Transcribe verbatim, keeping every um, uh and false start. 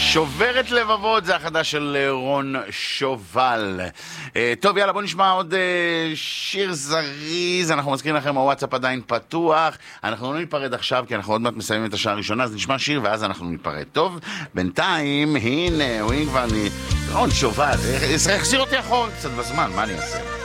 שוברת לבבות, זה החדש של רון שובל. טוב, יאללה, בוא נשמע עוד שיר זריז. אנחנו מזכירים לכם, הוואטסאפ עדיין פתוח. אנחנו לא ניפרד עכשיו, כי אנחנו עוד מעט מסיימים את השעה הראשונה, אז נשמע שיר ואז אנחנו ניפרד. טוב, בינתיים, הנה, הוא כבר אני... רון שובל, החזיר אותי אחורה קצת בזמן, מה אני אעשה?